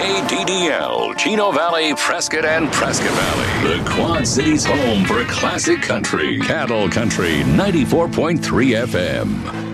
KDDL, Chino Valley, Prescott, and Prescott Valley. The Quad Cities' home for classic country. Cattle Country 94.3 FM.